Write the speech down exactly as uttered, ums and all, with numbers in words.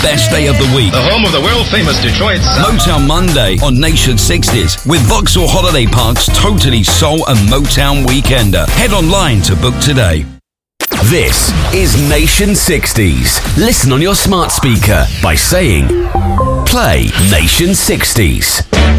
best day of the week. The home of the world-famous Detroit Sound. Motown Monday on Nation sixties with Vauxhall Holiday Park's totally soul and Motown Weekender. Head online to book today. This is Nation sixties. Listen on your smart speaker by saying, play Nation sixties.